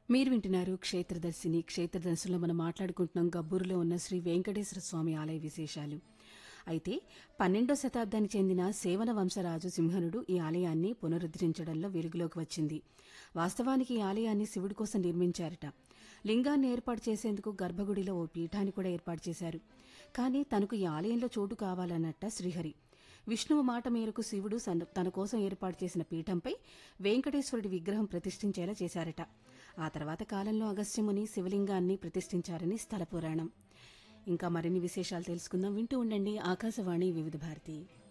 మీరు వింటున్నారు క్షేత్రదర్శిని. క్షేత్రదర్శినిలో మనం మాట్లాడుకుంటున్నాం గబ్బూరులో ఉన్న శ్రీ వెంకటేశ్వర స్వామి ఆలయ విశేషాలు. అయితే 12వ శతాబ్దానికి చెందిన సేవన వంశరాజు సింహనుడు ఈ ఆలయాన్ని పునరుద్ధరించడంలో వెలుగులోకి వచ్చింది. వాస్తవానికి ఈ ఆలయాన్ని శివుడి కోసం నిర్మించారట. లింగాన్ని ఏర్పాటు చేసేందుకు గర్భగుడిలో ఓ పీఠాన్ని కూడా ఏర్పాటు చేశారు. కానీ తనకు ఈ ఆలయంలో చోటు కావాలన్నట్ట శ్రీహరి. విష్ణువు మాట మేరకు శివుడు తన కోసం ఏర్పాటు చేసిన పీఠంపై వెంకటేశ్వరుడి విగ్రహం ప్రతిష్ఠించేలా చేశారట. ఆ తర్వాత కాలంలో అగస్త్యముని శివలింగాన్ని ప్రతిష్ఠించారని స్థల పురాణం. ఇంకా మరిన్ని విశేషాలు తెలుసుకుందాం. వింటూ ఉండండి ఆకాశవాణి వివిధ భారతి.